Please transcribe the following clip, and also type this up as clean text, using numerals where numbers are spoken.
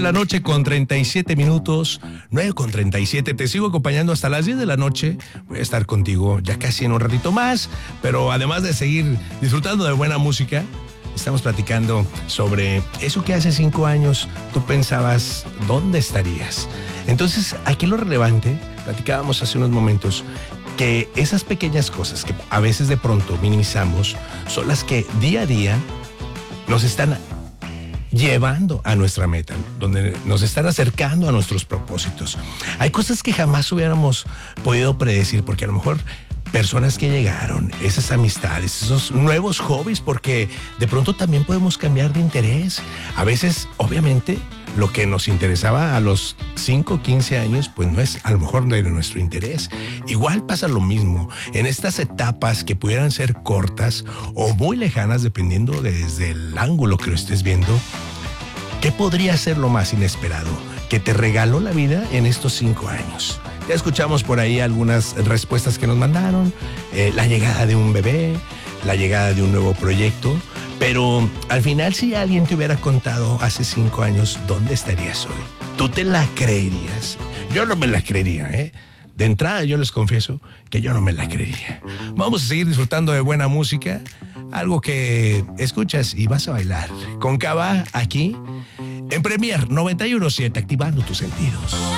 la noche con 37 minutos, 9:37. Te sigo acompañando hasta las 10 de la noche. Voy a estar contigo ya casi en un ratito más, pero además de seguir disfrutando de buena música, estamos platicando sobre eso que hace 5 años tú pensabas, ¿dónde estarías? Entonces, aquí lo relevante, platicábamos hace unos momentos, que esas pequeñas cosas que a veces de pronto minimizamos son las que día a día nos están llevando a nuestra meta, donde nos están acercando a nuestros propósitos. Hay cosas que jamás hubiéramos podido predecir, porque a lo mejor personas que llegaron, esas amistades, esos nuevos hobbies, porque de pronto también podemos cambiar de interés. A veces, obviamente, lo que nos interesaba a los 5, 15 años, pues no es a lo mejor de nuestro interés. Igual pasa lo mismo en estas etapas que pudieran ser cortas o muy lejanas, dependiendo desde el ángulo que lo estés viendo. ¿Qué podría ser lo más inesperado que te regaló la vida en estos 5 años? Ya escuchamos por ahí algunas respuestas que nos mandaron, la llegada de un bebé, la llegada de un nuevo proyecto, pero al final, si alguien te hubiera contado hace 5 años dónde estarías hoy, ¿tú te la creerías? Yo no me la creería, ¿eh? De entrada, yo les confieso que yo no me la creería. Vamos a seguir disfrutando de buena música, algo que escuchas y vas a bailar. Con Cava aquí en Premier 91.7, activando tus sentidos.